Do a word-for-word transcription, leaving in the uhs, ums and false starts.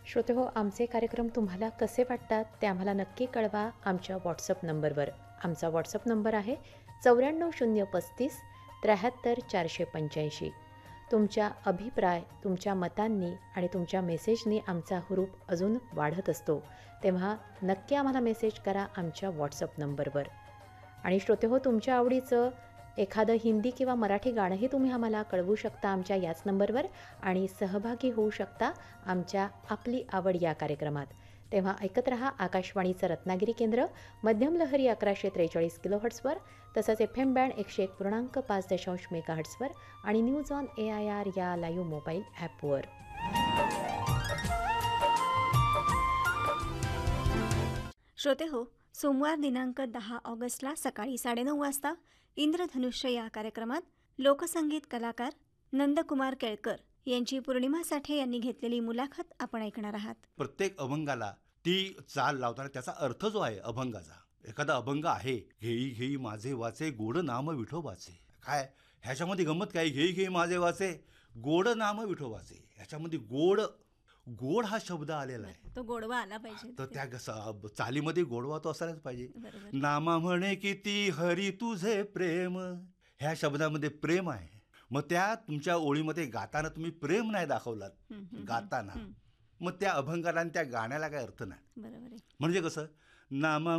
श्रोतेहो, आमचे कार्यक्रम तुम्हाला कसे वाटतात ते आम्हाला नक्की कळवा आमच्या व्हॉट्सअप नंबरवर. आमचा व्हॉट्सअप नंबर आहे चौऱ्याण्णव शून्य पस्तीस त्र्याहत्तर चारशे पंच्याऐंशी. तुमच्या अभिप्राय, तुमच्या मतांनी आणि तुमच्या मेसेजनी आमचा हुरूप अजून वाढत असतो. तेव्हा नक्की आम्हाला मेसेज करा आमच्या व्हॉट्सअप नंबरवर. आणि श्रोतेहो, तुमच्या आवडीचं एखादं हिंदी किंवा मराठी गाणंही तुम्ही आम्हाला कळवू शकता आमच्या याच नंबरवर आणि सहभागी होऊ शकता आमच्या आपली आवड या कार्यक्रमात. तेव्हा ऐकत रहा आकाशवाणीचं रत्नागिरी केंद्र, मध्यम लहरी अकराशे त्रेचाळीस किलोहर्ट्सवर, तसंच एफ एम बँड एकशे एक पूर्णांक पाच दशांश मेगाहर्ट्सवर आणि news on A I R या लाईव्ह मोबाईल ॲपवर. श्रोते हो, सोमवार दिनांक दहा ऑगस्टला सकाळी साडेनऊ वाजता इंद्रधनुष्य या कार्यक्रमात लोकसंगीत कलाकार नंदकुमार केळकर यांची पौर्णिमा साठे यांनी घेतलेली मुलाखत आपण ऐकणार आहात. प्रत्येक अभंगाला ती चाल लावताना त्याचा अर्थ जो आहे अभंगाचा, एखादा अभंग आहे, घेई घेई माझे वाचे गोड नाम विठोबाचे. काय ह्याच्यामध्ये गंमत काय, घेई घेई माझे वाचे गोड नाम विठोबाचे, ह्याच्यामध्ये गोड गोड हा शब्द आलेला आहे. तो गोडवा आला पाहिजे, तर त्या स- चालीमध्ये गोडवा तो असायलाच पाहिजे. बरोबर. नामा म्हणे किती हरी तुझे प्रेम, ह्या शब्दामध्ये प्रेम आहे. मग त्या तुमच्या ओळीमध्ये गाताना तुम्ही प्रेम नाही दाखवलात, हम्म, हम्म, गाताना हम्म. मग त्या अभंगाला आणि त्या गाण्याला काय अर्थ नाही. बरोबर आहे. म्हणजे कसं, नामा